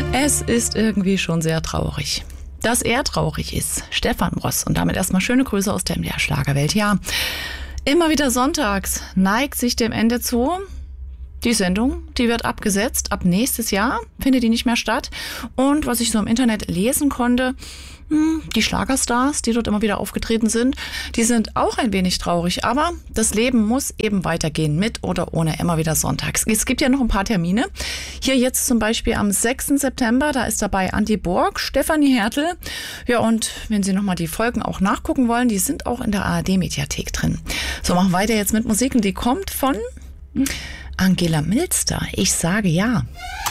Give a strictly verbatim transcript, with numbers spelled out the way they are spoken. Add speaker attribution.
Speaker 1: Es ist irgendwie schon sehr traurig. Dass er traurig ist, Stefan Ross. Und damit erstmal schöne Grüße aus der M D R-Schlagerwelt. Ja, immer wieder sonntags neigt sich dem Ende zu. Die Sendung, die wird abgesetzt. Ab nächstes Jahr findet die nicht mehr statt. Und was ich so im Internet lesen konnte, die Schlagerstars, die dort immer wieder aufgetreten sind, die sind auch ein wenig traurig. Aber das Leben muss eben weitergehen, mit oder ohne immer wieder sonntags. Es gibt ja noch ein paar Termine. Hier jetzt zum Beispiel am sechsten September, da ist dabei Andi Borg, Stefanie Hertel. Ja, und wenn Sie nochmal die Folgen auch nachgucken wollen, die sind auch in der A R D-Mediathek drin. So, machen wir weiter jetzt mit Musik. Und die kommt von Angela Milster. Ich sage ja.